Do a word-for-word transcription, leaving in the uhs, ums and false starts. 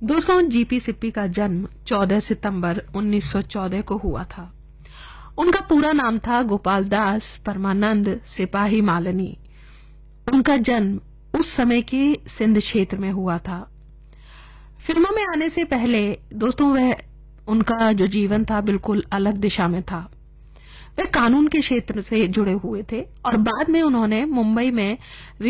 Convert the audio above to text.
दोस्तों, जीपी सिप्पी का जन्म चौदह सितंबर उन्नीस सौ चौदह को हुआ था। उनका पूरा नाम था गोपाल दास परमानंद सिपाही मालनी। उनका जन्म उस समय के सिंध क्षेत्र में हुआ था। फिल्मों में आने से पहले दोस्तों वह उनका जो जीवन था बिल्कुल अलग दिशा में था। वे कानून के क्षेत्र से जुड़े हुए थे और बाद में उन्होंने मुंबई में